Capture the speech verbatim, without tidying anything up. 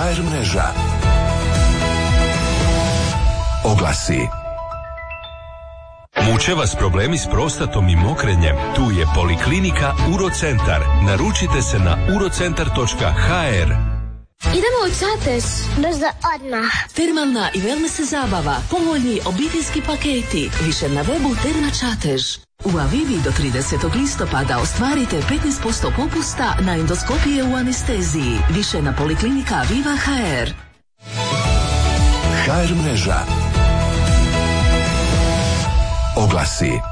ha er mreža. Oglasi. Muče vas problemi s prostatom i mokrenjem? Tu je Poliklinika Urocentar. Naručite se na urocentar točka ha er. Idemo u Čatež. Brzo odmah. Termalna i wellness zabava. Povoljni obiteljski paketi. Više na webu Terma Čatež. U Avivi do tridesetog listopada ostvarite petnaest posto popusta na endoskopije u anesteziji. Više na Poliklinika Aviva ha er. ha er mreža. Oglasi.